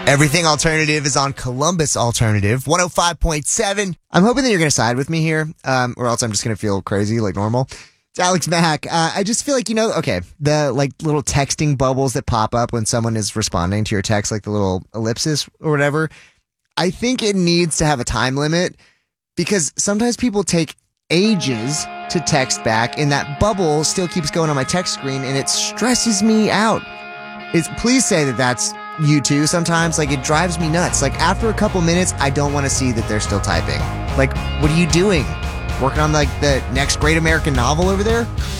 Everything Alternative is on Columbus Alternative, 105.7. I'm hoping that you're going to side with me here, or else I'm just going to feel crazy like normal. It's Alex Mack. I just feel like, the little texting bubbles that pop up when someone is responding to your text, like the little ellipsis or whatever. I think it needs to have a time limit because sometimes people take ages to text back and that bubble still keeps going on my text screen and it stresses me out. Please say that that's you too sometimes. Like, it drives me nuts. Like, after a couple minutes, I don't want to see that they're still typing. Like, what are you doing? Working on the next great American novel over there?